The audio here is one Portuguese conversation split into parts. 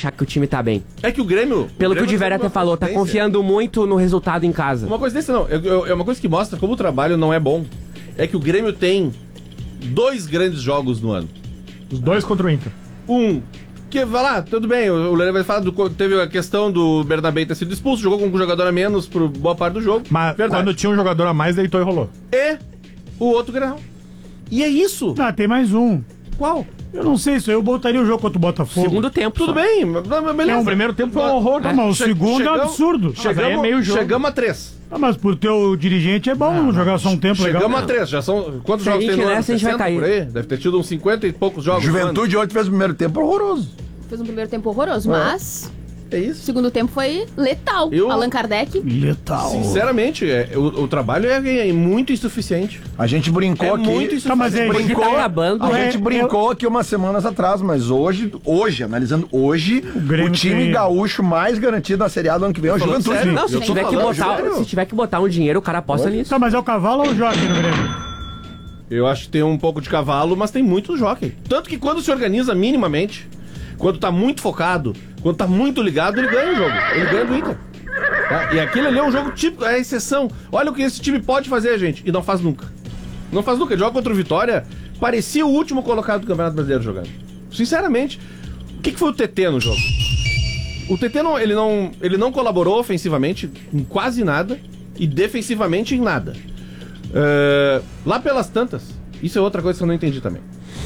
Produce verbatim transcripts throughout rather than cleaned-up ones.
achar que o time tá bem. É que o Grêmio... Pelo o Grêmio que o Diverio até falou, tá confiando muito no resultado em casa. Uma coisa desse não, é, é uma coisa que mostra como o trabalho não é bom. É que o Grêmio tem dois grandes jogos no ano. Os dois contra o Inter. Um, que vai lá, tudo bem, o Lelê vai falar, do, teve a questão do Bernabé ter sido expulso, jogou com um jogador a menos por boa parte do jogo. Mas verdade. Quando tinha um jogador a mais, deitou e rolou. E o outro Grenal. E é isso. Ah, tem mais um. Qual? Eu não sei, isso aí eu botaria o jogo contra o Botafogo. Segundo tempo. Tudo só. bem, mas beleza. Não, o primeiro tempo foi um horror. Tá, mas o Che- segundo é um chegamos- absurdo. Mas aí é Chegamos, meio jogo. chegamos a três. Ah, mas pro teu dirigente é bom jogar só um tempo Chegamos legal. a três. Já são. Quantos Se a jogos gente tem no ano? nessa, a gente vai sessenta cair. por aí? Deve ter tido uns cinquenta e poucos jogos. no ano. Juventude ontem fez o primeiro tempo horroroso. Fez um primeiro tempo horroroso, mas É o isso. segundo tempo foi letal. Eu- Allan Kardec. Letal. Sinceramente, é, o, o trabalho é, é muito insuficiente. A gente brincou É aqui. muito insuficiente. Tá, mas é- Porque brincou, tá acabando. a É, gente brincou aqui umas semanas atrás, mas hoje, hoje, analisando hoje, o, Grêmio time tem- gaúcho mais garantido na Série A do ano que vem é o Falando Juventude. sério? Não, se Eu tô tiver, que falando botar, sério. se tiver que botar um dinheiro, o cara aposta nisso. Tá, mas é o cavalo ou o jockey no Grêmio? Eu acho que tem um pouco de cavalo, mas tem muito jockey. Tanto que quando se organiza minimamente, quando tá muito focado, quando tá muito ligado, ele ganha o jogo. Ele ganha do Inter. Tá? E aquele ali é um jogo típico, é a exceção. Olha o que esse time pode fazer, gente. E não faz nunca. Não faz nunca. Ele joga contra o Vitória, parecia o último colocado do Campeonato Brasileiro jogando. Sinceramente. O que, que foi o T T no jogo? O T T não, ele, não, ele não colaborou ofensivamente em quase nada e defensivamente em nada. É, lá pelas tantas, isso é outra coisa que eu não entendi também.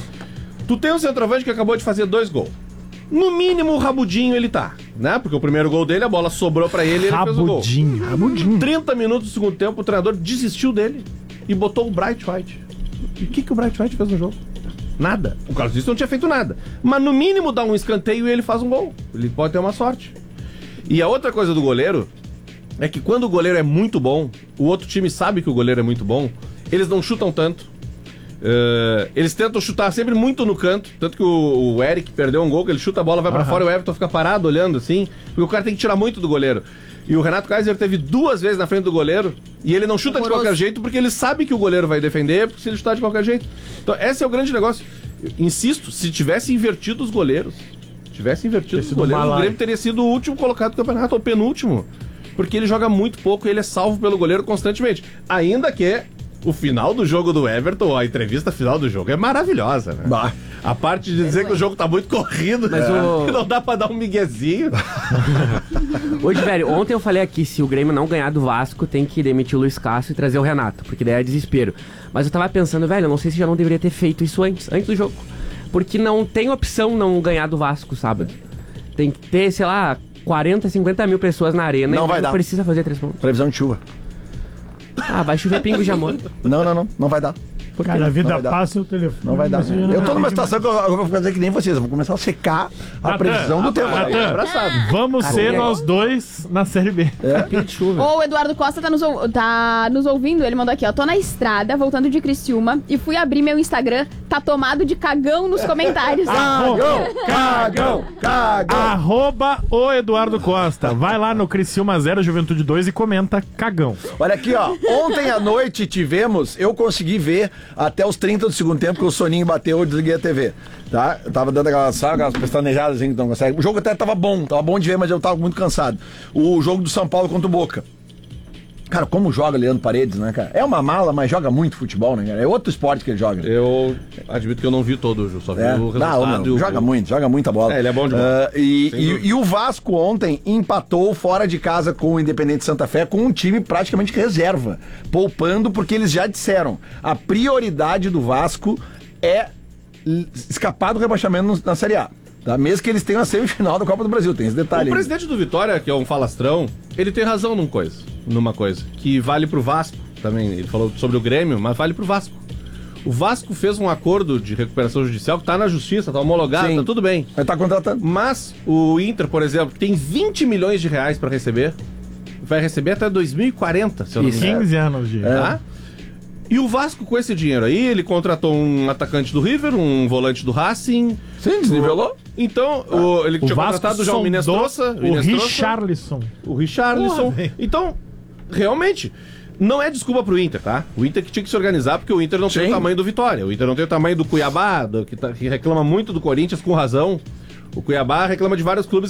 Tu tem um centroavante que acabou de fazer dois gols. No mínimo, o rabudinho ele tá, né? Porque o primeiro gol dele, a bola sobrou pra ele e ele fez o gol. Rabudinho. Rabudinho. trinta minutos do segundo tempo, o treinador desistiu dele e botou o Bright White. E o que, que o Bright White fez no jogo? Nada. O Carlos Diniz não tinha feito nada. Mas no mínimo dá um escanteio e ele faz um gol. Ele pode ter uma sorte. E a outra coisa do goleiro é que quando o goleiro é muito bom, o outro time sabe que o goleiro é muito bom, eles não chutam tanto. Uh, eles tentam chutar sempre muito no canto. Tanto que o, o Eric perdeu um gol, que ele chuta a bola, vai pra fora e o Everton fica parado olhando assim. Porque o cara tem que tirar muito do goleiro. E o Renato Kaiser teve duas vezes na frente do goleiro e ele não chuta Horroroso. de qualquer jeito porque ele sabe que o goleiro vai defender, porque se ele chutar de qualquer jeito. Então, esse é o grande negócio. Eu insisto, se tivesse invertido os goleiros, tivesse invertido os sido goleiros, o Malai. Grêmio teria sido o último colocado do campeonato, ou penúltimo. Porque ele joga muito pouco e ele é salvo pelo goleiro constantemente. Ainda que o final do jogo do Everton, a entrevista final do jogo, é maravilhosa, né? Bah. A parte de dizer que o jogo tá muito corrido, Mas né? o- Que não dá pra dar um miguezinho. Hoje, velho, ontem eu falei aqui, se o Grêmio não ganhar do Vasco, tem que demitir o Luiz Castro e trazer o Renato, porque daí é desespero. Mas eu tava pensando, velho, eu não sei se já não deveria ter feito isso antes, antes do jogo. Porque não tem opção não ganhar do Vasco sábado. Tem que ter, sei lá, quarenta, cinquenta mil pessoas na arena Não e vai dar. precisa fazer três pontos. Previsão de chuva. Ah, vai chover pingo de amor. Não, não, não. Não vai dar. Cara, a Não vida vai dar. passa o telefone. Não vai dar. Você já não Eu tô vai numa dar. situação que eu, eu vou fazer que nem vocês. Eu vou começar a secar a previsão do tempo. Natan, Abraçado. vamos ser é. nós dois na Série B. Pingo de chuva. Ô, o Eduardo Costa tá nos, ou- tá nos ouvindo, ele mandou aqui, ó. Tô na estrada, voltando de Criciúma, e fui abrir meu Instagram, tá tomado de cagão nos comentários. Cagão, cagão, cagão. Arroba o Eduardo Costa. Vai lá no Criciúma zero Juventude dois e comenta cagão. Olha aqui, ó. Ontem à noite tivemos, eu consegui ver até os trinta do segundo tempo que o soninho bateu, eu desliguei a T V. Tá? Eu tava dando aquelas, sabe, aquelas pestanejadas assim que não consegue. O jogo até tava bom, tava bom de ver, mas eu tava muito cansado. O jogo do São Paulo contra o Boca. Cara, como joga Leandro Paredes, né, cara? É uma mala, mas joga muito futebol, né, cara? É outro esporte que ele joga. Eu admito que eu não vi todo, Ju, só vi É. o Não, resultado. não, e o- joga muito, joga muita bola. É, ele é bom de bola. Ah, e, Sem e- dúvida. e o Vasco ontem empatou fora de casa com o Independente Santa Fé com um time praticamente reserva, poupando porque eles já disseram, a prioridade do Vasco é l- escapar do rebaixamento no- na Série A. Tá? Mesmo que eles tenham a semifinal da Copa do Brasil, tem esse detalhe. O aí. presidente do Vitória, que é um falastrão, ele tem razão num coisa, numa coisa, que vale pro Vasco também. Ele falou sobre o Grêmio, mas vale pro Vasco. O Vasco fez um acordo de recuperação judicial que tá na justiça, tá homologado, Sim. tá tudo bem. Vai estar contratando. Mas o Inter, por exemplo, que tem vinte milhões de reais pra receber, vai receber até dois mil e quarenta, se eu não me engano. quinze anos de... Tá? E o Vasco, com esse dinheiro aí, ele contratou um atacante do River, um volante do Racing. Sim, desnivelou. Então, o, ele O tinha Vasco contratado já o sondou Minestrosa, o Minestrosa, Richarlison. o Richarlison. Porra, velho. Então, realmente, não é desculpa pro Inter, tá? O Inter que tinha que se organizar, porque o Inter não tem Sim. o tamanho do Vitória. O Inter não tem o tamanho do Cuiabá, do, que, tá- que reclama muito do Corinthians com razão. O Cuiabá reclama de vários clubes